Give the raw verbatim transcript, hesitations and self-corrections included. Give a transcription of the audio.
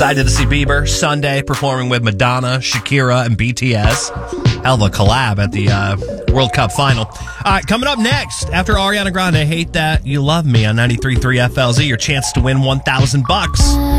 Excited to see Bieber Sunday performing with Madonna, Shakira, and B T S. Hell of a collab at the uh, World Cup final. All right, coming up next, after Ariana Grande, Hate That You Love Me on ninety-three point three F L Z, your chance to win one thousand bucks.